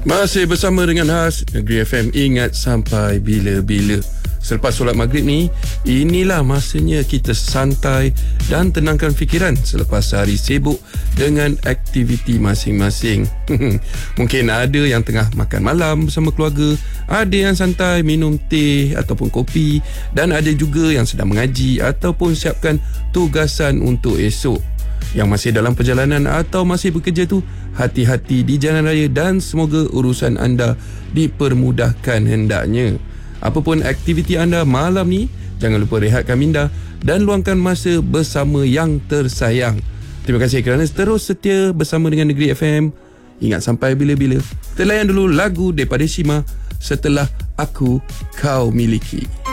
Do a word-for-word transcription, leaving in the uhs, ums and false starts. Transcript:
Masih bersama dengan Has Negeri F M. Ingat sampai bila-bila. Selepas solat maghrib ni, inilah masanya kita santai dan tenangkan fikiran selepas hari sibuk dengan aktiviti masing-masing. Mungkin ada yang tengah makan malam bersama keluarga, ada yang santai minum teh ataupun kopi, dan ada juga yang sedang mengaji ataupun siapkan tugasan untuk esok. Yang masih dalam perjalanan atau masih bekerja tu, hati-hati di jalan raya dan semoga urusan anda dipermudahkan hendaknya. Apapun aktiviti anda malam ni, jangan lupa rehatkan minda dan luangkan masa bersama yang tersayang. Terima kasih kerana terus setia bersama dengan Negeri F M. Ingat sampai bila-bila. Terlayan dulu lagu daripada Shima, Setelah Aku Kau Miliki.